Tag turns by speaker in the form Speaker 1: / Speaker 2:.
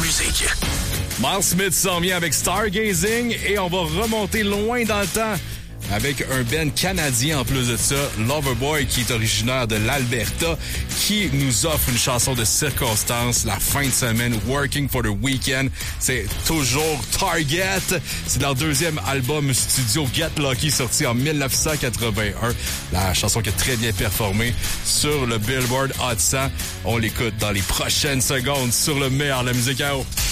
Speaker 1: musique.
Speaker 2: Miles Smith s'en vient avec Stargazing et on va remonter loin dans le temps avec un band canadien en plus de ça, Loverboy, qui est originaire de l'Alberta, qui nous offre une chanson de circonstance la fin de semaine, Working for the Weekend. C'est toujours Target. C'est leur deuxième album studio Get Lucky, sorti en 1981. La chanson qui a très bien performé sur le Billboard Hot 100. On l'écoute dans les prochaines secondes sur le meilleur de la musique à eau.